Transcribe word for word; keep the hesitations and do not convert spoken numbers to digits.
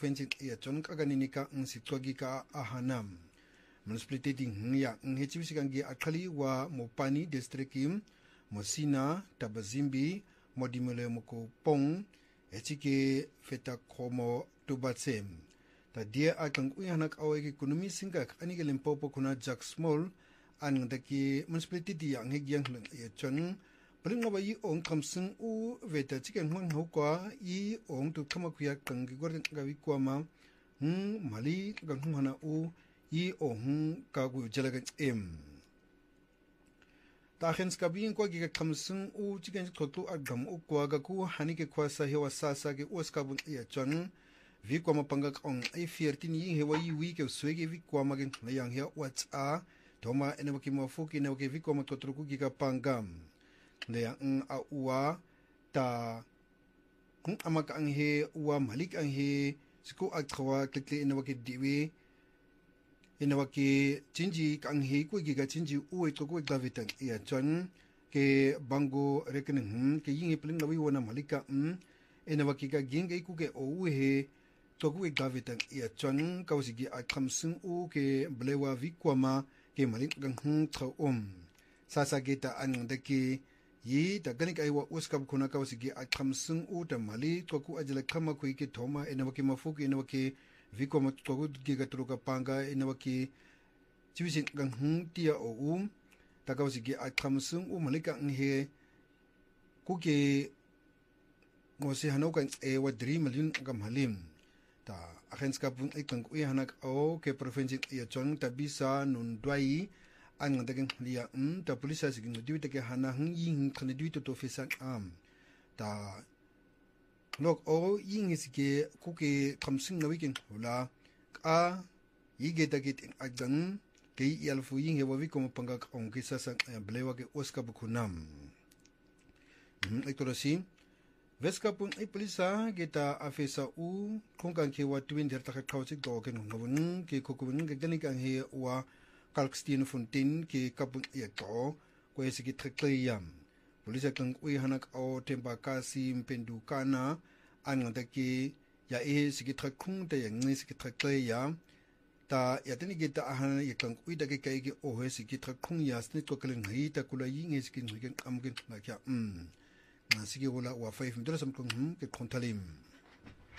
province ya John Kaganinika Nsitwagika Ahanam. Municipality ya Nhechibisikangi Akali wa Mopani district Mosina Tabazimbi Modimule Mokopong Echike Feta Komo Tubatsem. Tadia akang uyanak away ekonomi singkak anike Limpopo kuna Jack Small an daki municipality yang hegyang lang yachon paling mabayi ong kamseng u veta chicken hong hokwa i ong tu kamakuya kang gigordan gawi kwama hm mali kang hana u i ong kagu jalagan em Tahens kabin kwa giga kamseng u chicken kotu agam ukwa gaku hanike kwasa hewa sasa ge oskabun yachon vi kwa mapangak ong ay fiertin yi hewa yi wi ke swege vi kwa magin layang ya what's a toma ene waki mafuki ene waki vi kwa matotruku giga pangam layang a uwa ta kung amak ang he uwa malik ang he siku agtrawa klikli ene waki diwi ene waki chinji kang he kwa giga chinji uwe toko glavitan iya chan ke bango rekening ke yingi piling nawi wana malika ene waki ka ginga iku ke uwe he Toku Gavitan ia chon kausigi a kamsung u ke blewa vikwama ke malik gang hung trau om. Sasa geta anang deki yi da ganik aiwa uskab kuna kausigi a kamsung u da mali toku ajala kama kui ke toma enawaki mafuki enawaki vikwama toku giga turuka panga enawaki chiwisin gang hung tia o um da kausigi a kamsung u malika nghe kuke ngose hanokan ewa three million gam halim. Ta agenskap pun ikang uya hanak o ke provinsi ya chong ta bisa nun dwai ang dagang liya um ta polisa sigin diwi ta ke hana hung ying kan diwi to fisan am ta lok o ying isike kuke kamsing na weekend hula ka yige ta git agdan ke yalfu ying hewa wi ko pangak ong kisa sang blewa ke oska bukunam hmm itorasi Veska pun ay polisa kita afesa u kung kang kiwa twin der takak kausik do ken ngawun ke kokubun ke ganik ang he wa kalkstien fontin ke kapun ieto ko esiki trekleyam polisa kang uy hanak o tempa kasi mpendukana an ngandaki ya e siki trakung te yang ni siki trekleyam ta yatini kita ahana yakang uy dake kai ke o he siki trakung ya snit ko kalen ngai ta kula ying esiki ngai amgen nakya mm Sige wala wa five minutes am kung ke kontalim